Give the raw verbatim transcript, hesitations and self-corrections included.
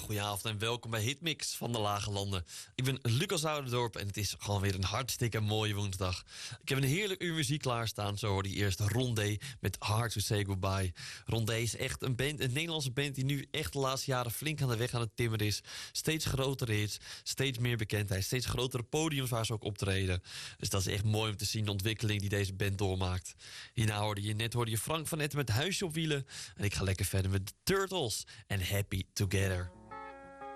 goedenavond en welkom bij Hitmix van de Lage Landen. Ik ben Lucas Ouderdorp en het is gewoon weer een hartstikke mooie woensdag. Ik heb een heerlijk uur muziek klaarstaan. Zo hoorde je eerst Rondé met Hard to Say Goodbye. Rondé is echt een band, een Nederlandse band die nu echt de laatste jaren flink aan de weg aan het timmeren is. Steeds grotere hits, steeds meer bekendheid, steeds grotere podiums waar ze ook optreden. Dus dat is echt mooi om te zien de ontwikkeling die deze band doormaakt. Hierna hoorde je net hoorde je Frank van Etten met Huisje op Wielen. En ik ga lekker verder met The Turtles en Happy Together.